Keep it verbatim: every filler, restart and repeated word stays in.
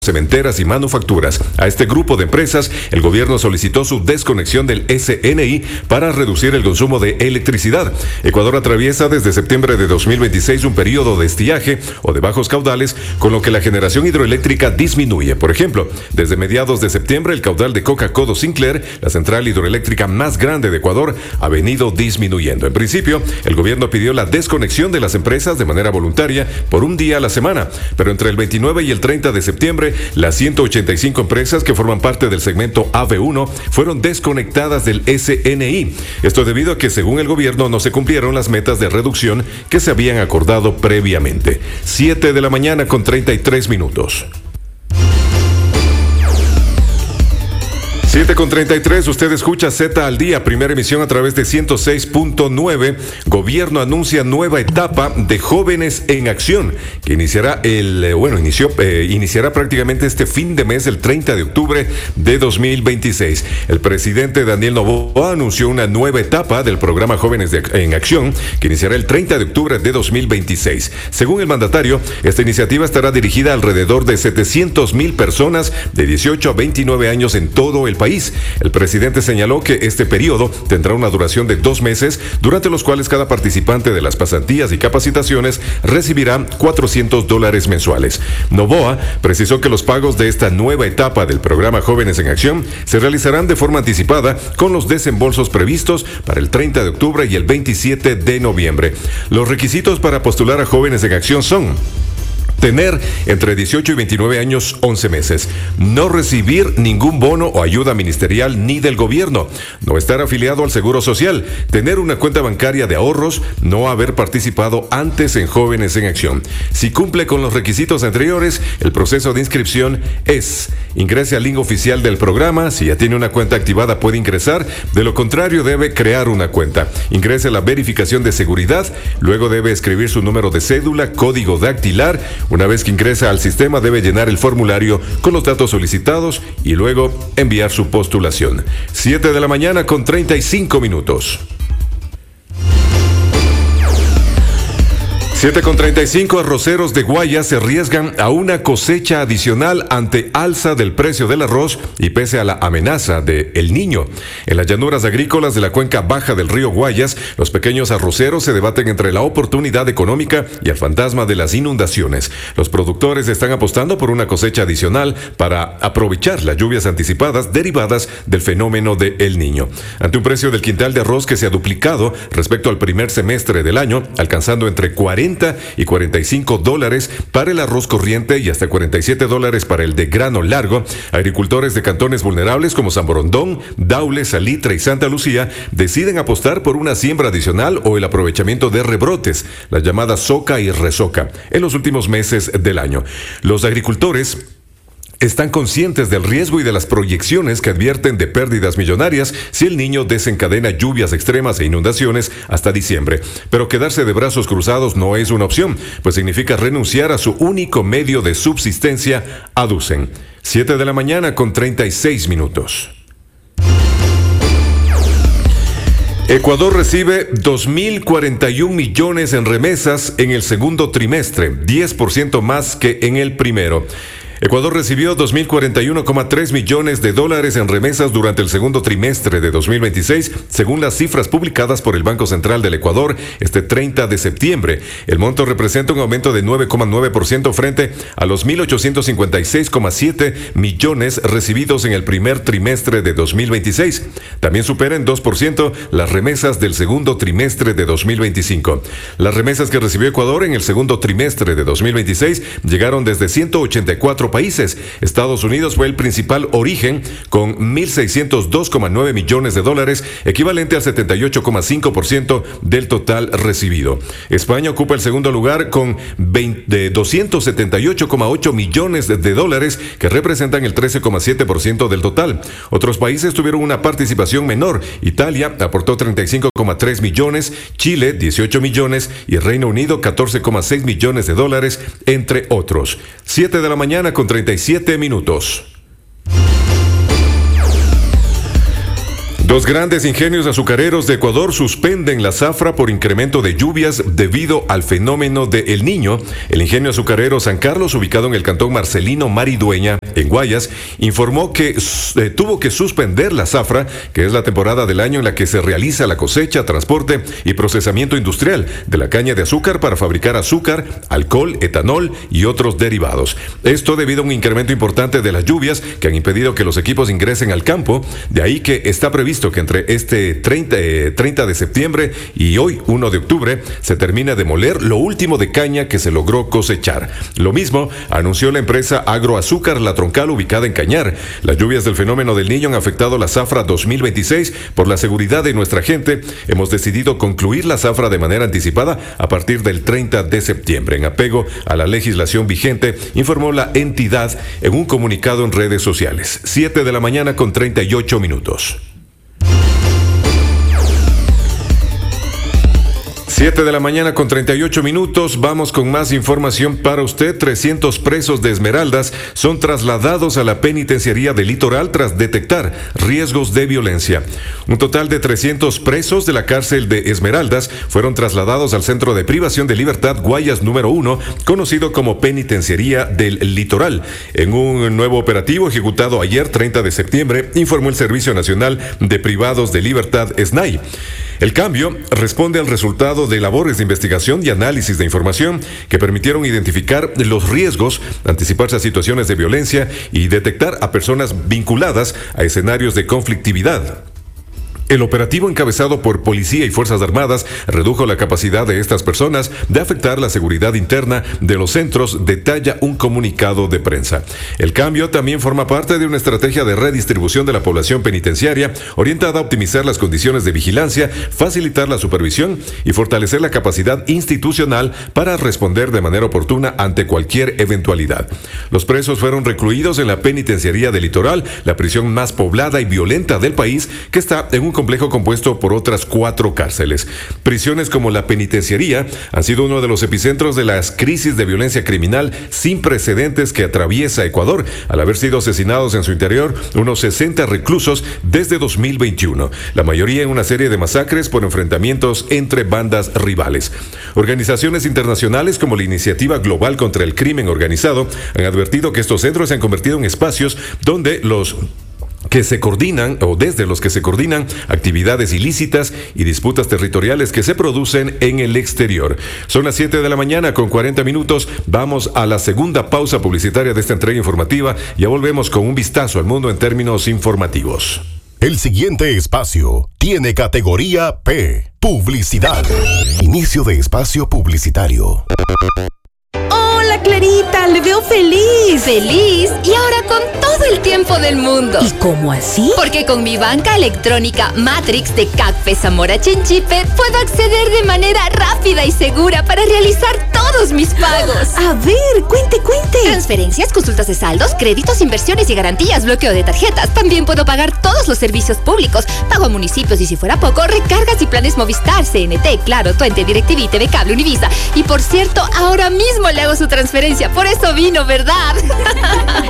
cementeras y manufacturas. A este grupo de empresas, el gobierno solicitó su desconexión del S N I para reducir el consumo de electricidad. Ecuador atraviesa desde septiembre de dos mil veintiséis un periodo de estiaje o de bajos caudales, con lo que la generación hidroeléctrica disminuye. Por ejemplo, desde mediados de septiembre, el caudal de Coca-Codo Sinclair, la central hidroeléctrica más grande de Ecuador, ha venido disminuyendo. En principio, el gobierno pidió la desconexión de las empresas de manera voluntaria por un día a la semana, pero entre el veintinueve y el treinta de septiembre, las ciento ochenta y cinco empresas que forman parte del segmento A V uno fueron desconectadas del S N I. Esto debido a que, según el gobierno, no se cumplieron las metas de reducción que se habían acordado previamente. siete de la mañana con treinta y tres minutos. siete con treinta y tres, usted escucha Z al día, primera emisión a través de ciento seis punto nueve. Gobierno anuncia nueva etapa de Jóvenes en Acción, que iniciará el, bueno, inició, eh, iniciará prácticamente este fin de mes, el treinta de octubre de dos mil veintiséis. El presidente Daniel Noboa anunció una nueva etapa del programa Jóvenes de, en Acción, que iniciará el treinta de octubre de dos mil veintiséis. Según el mandatario, esta iniciativa estará dirigida a alrededor de setecientas mil personas de dieciocho a veintinueve años en todo el país. El presidente señaló que este periodo tendrá una duración de dos meses, durante los cuales cada participante de las pasantías y capacitaciones recibirá cuatrocientos dólares mensuales. Noboa precisó que los pagos de esta nueva etapa del programa Jóvenes en Acción se realizarán de forma anticipada, con los desembolsos previstos para el treinta de octubre y el veintisiete de noviembre. Los requisitos para postular a Jóvenes en Acción son: tener entre dieciocho y veintinueve años, once meses. No recibir ningún bono o ayuda ministerial ni del gobierno. No estar afiliado al Seguro Social. Tener una cuenta bancaria de ahorros. No haber participado antes en Jóvenes en Acción. Si cumple con los requisitos anteriores, el proceso de inscripción es: ingrese al link oficial del programa. Si ya tiene una cuenta activada, puede ingresar. De lo contrario, debe crear una cuenta. Ingrese a la verificación de seguridad. Luego debe escribir su número de cédula, código dactilar. Una vez que ingresa al sistema, debe llenar el formulario con los datos solicitados y luego enviar su postulación. siete de la mañana con treinta y cinco minutos. siete con treinta y cinco, arroceros de Guayas se arriesgan a una cosecha adicional ante alza del precio del arroz y pese a la amenaza de El Niño. En las llanuras agrícolas de la cuenca baja del río Guayas, los pequeños arroceros se debaten entre la oportunidad económica y el fantasma de las inundaciones. Los productores están apostando por una cosecha adicional para aprovechar las lluvias anticipadas derivadas del fenómeno de El Niño. Ante un precio del quintal de arroz que se ha duplicado respecto al primer semestre del año, alcanzando entre cuarenta y cuarenta y cinco dólares para el arroz corriente y hasta cuarenta y siete dólares para el de grano largo, agricultores de cantones vulnerables como San Borondón, Daule, Salitre y Santa Lucía deciden apostar por una siembra adicional o el aprovechamiento de rebrotes, las llamadas soca y resoca, en los últimos meses del año. Los agricultores están conscientes del riesgo y de las proyecciones que advierten de pérdidas millonarias si El Niño desencadena lluvias extremas e inundaciones hasta diciembre. Pero quedarse de brazos cruzados no es una opción, pues significa renunciar a su único medio de subsistencia, aducen. siete de la mañana con treinta y seis minutos. Ecuador recibe dos mil cuarenta y un millones en remesas en el segundo trimestre, diez por ciento más que en el primero. Ecuador recibió dos mil cuarenta y uno coma tres millones de dólares en remesas durante el segundo trimestre de dos mil veintiséis, según las cifras publicadas por el Banco Central del Ecuador este treinta de septiembre. El monto representa un aumento de nueve coma nueve por ciento frente a los mil ochocientos cincuenta y seis coma siete millones recibidos en el primer trimestre de dos mil veintiséis. También supera en dos por ciento las remesas del segundo trimestre de dos mil veinticinco. Las remesas que recibió Ecuador en el segundo trimestre de dos mil veintiséis llegaron desde ciento ochenta y cuatro países. Estados Unidos fue el principal origen con mil seiscientos dos coma nueve millones de dólares, equivalente al setenta y ocho coma cinco por ciento del total recibido. España ocupa el segundo lugar con doscientos setenta y ocho coma ocho millones de dólares, que representan el trece coma siete por ciento del total. Otros países tuvieron una participación menor. Italia aportó treinta y cinco coma tres millones, Chile dieciocho millones y Reino Unido catorce coma seis millones de dólares, entre otros. siete de la mañana con treinta y siete minutos. Dos grandes ingenios azucareros de Ecuador suspenden la zafra por incremento de lluvias debido al fenómeno de El Niño. El ingenio azucarero San Carlos, ubicado en el cantón Marcelino Maridueña, en Guayas, informó que eh, tuvo que suspender la zafra, que es la temporada del año en la que se realiza la cosecha, transporte y procesamiento industrial de la caña de azúcar para fabricar azúcar, alcohol, etanol y otros derivados. Esto debido a un incremento importante de las lluvias que han impedido que los equipos ingresen al campo. De ahí que está previsto que entre este treinta, eh, treinta de septiembre y hoy, uno de octubre, se termina de moler lo último de caña que se logró cosechar. Lo mismo anunció la empresa Agroazúcar La Troncal, ubicada en Cañar. Las lluvias del fenómeno del Niño han afectado la zafra dos mil veintiséis. Por la seguridad de nuestra gente, hemos decidido concluir la zafra de manera anticipada a partir del treinta de septiembre, en apego a la legislación vigente, informó la entidad en un comunicado en redes sociales. siete de la mañana con treinta y ocho minutos. siete de la mañana con treinta y ocho minutos. Vamos con más información para usted. trescientos presos de Esmeraldas son trasladados a la penitenciaría del Litoral tras detectar riesgos de violencia. Un total de trescientos presos de la cárcel de Esmeraldas fueron trasladados al Centro de Privación de Libertad Guayas número uno, conocido como Penitenciaría del Litoral. En un nuevo operativo ejecutado ayer, treinta de septiembre, informó el Servicio Nacional de Privados de Libertad, S N A I. El cambio responde al resultado de labores de investigación y análisis de información que permitieron identificar los riesgos, anticiparse a situaciones de violencia y detectar a personas vinculadas a escenarios de conflictividad. El operativo, encabezado por Policía y Fuerzas Armadas, redujo la capacidad de estas personas de afectar la seguridad interna de los centros, detalla un comunicado de prensa. El cambio también forma parte de una estrategia de redistribución de la población penitenciaria orientada a optimizar las condiciones de vigilancia, facilitar la supervisión y fortalecer la capacidad institucional para responder de manera oportuna ante cualquier eventualidad. Los presos fueron recluidos en la Penitenciaría del Litoral, la prisión más poblada y violenta del país, que está en un complejo compuesto por otras cuatro cárceles. Prisiones como la penitenciaría han sido uno de los epicentros de las crisis de violencia criminal sin precedentes que atraviesa Ecuador, al haber sido asesinados en su interior unos sesenta reclusos desde dos mil veintiuno, la mayoría en una serie de masacres por enfrentamientos entre bandas rivales. Organizaciones internacionales como la Iniciativa Global contra el Crimen Organizado han advertido que estos centros se han convertido en espacios donde los que se coordinan o desde los que se coordinan actividades ilícitas y disputas territoriales que se producen en el exterior. Son las siete de la mañana con cuarenta minutos. Vamos a la segunda pausa publicitaria de esta entrega informativa. Ya volvemos con un vistazo al mundo en términos informativos. El siguiente espacio tiene categoría P, publicidad. Inicio de espacio publicitario. Hola, Clarita, le veo feliz. ¿Feliz? Y ahora con todo el tiempo del mundo. ¿Y cómo así? Porque con mi banca electrónica Matrix de CACFE Zamora Chinchipe puedo acceder de manera rápida y segura para realizar todos mis pagos. A ver, cuente, cuente. Transferencias, consultas de saldos, créditos, inversiones y garantías, bloqueo de tarjetas. También puedo pagar todos los servicios públicos, pago a municipios y, si fuera poco, recargas y planes Movistar, C N T, Claro, Tuente, DirecTV, T V Cable, Univisa. Y por cierto, ahora mismo le hago su transferencia. Por eso vino, ¿verdad?